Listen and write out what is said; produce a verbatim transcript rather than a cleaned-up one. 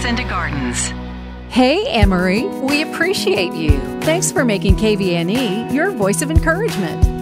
Hacienda Gardens. Hey, Anne-Marie, we appreciate you. Thanks for making K V N E your voice of encouragement.